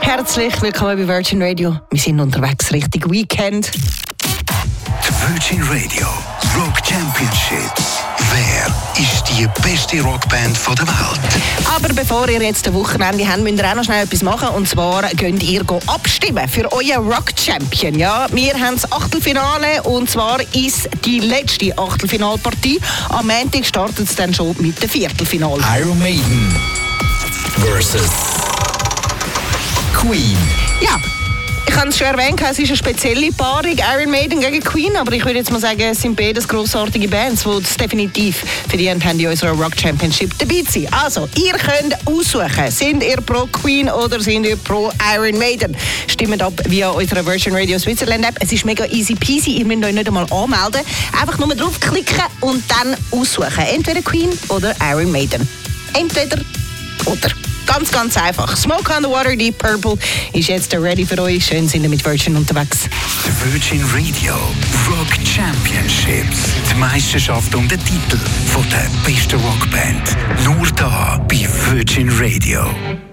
Herzlich willkommen bei Virgin Radio. Wir sind unterwegs Richtung Weekend. Die Virgin Radio Rock Championships. Wer ist die beste Rockband der Welt? Aber bevor ihr jetzt ein Wochenende habt, müsst ihr auch noch schnell etwas machen. Und zwar könnt ihr abstimmen für euren Rock Champion. Ja, wir haben das Achtelfinale und zwar ist die letzte Achtelfinalpartie. Am Montag startet es dann schon mit dem Viertelfinale. Iron Maiden versus Queen. Ja. Ich habe es schon erwähnt, es ist eine spezielle Paarung, Iron Maiden gegen Queen, aber ich würde jetzt mal sagen, es sind beides grossartige Bands, die es definitiv verdient haben, in unserer Rock Championship dabei zu sein. Also, ihr könnt aussuchen, sind ihr pro Queen oder sind ihr pro Iron Maiden? Stimmt ab via unserer Virgin Radio Switzerland App. Es ist mega easy peasy, ihr müsst euch nicht einmal anmelden. Einfach nur draufklicken und dann aussuchen. Entweder Queen oder Iron Maiden. Entweder oder. Ganz, ganz einfach. Smoke on the Water, Deep Purple ist jetzt ready für euch. Schön sind ihr mit Virgin unterwegs. Die Virgin Radio Rock Championships. Die Meisterschaft um den Titel von der besten Rockband. Nur da bei Virgin Radio.